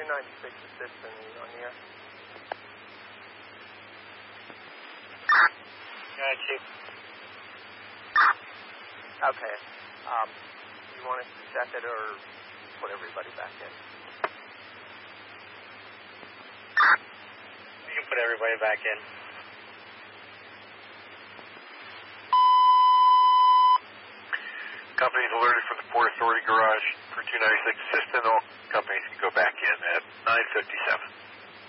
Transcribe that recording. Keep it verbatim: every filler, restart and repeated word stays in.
two ninety-six assistant, are you on the air? Yeah, Chief. Okay. Um, you want us to check it or put everybody back in? You can put everybody back in. Companies alerted from the Port Authority garage for two ninety-six assistant. All companies can go back in at nine fifty-seven.